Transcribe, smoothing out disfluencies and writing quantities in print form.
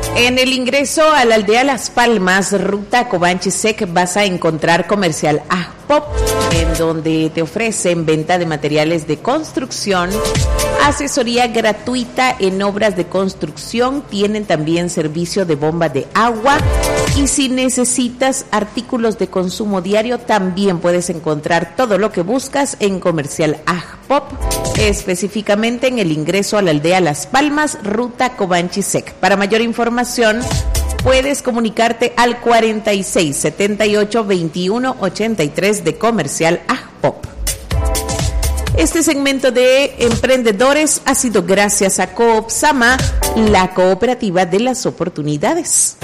En el ingreso a la aldea Las Palmas, ruta Comanche-Sec, vas a encontrar Comercial Ajpop, en donde te ofrecen venta de materiales de construcción, asesoría gratuita en obras de construcción, tienen también servicio de bomba de agua y si necesitas artículos de consumo diario, también puedes encontrar todo lo que buscas en Comercial Ajpop, específicamente en el ingreso a la aldea Las Palmas, ruta Comanche-Sec. Para mayor información, puedes comunicarte al 46 78 21 83 de Comercial Ajpop. Este segmento de emprendedores ha sido gracias a Coopsama, la cooperativa de las oportunidades.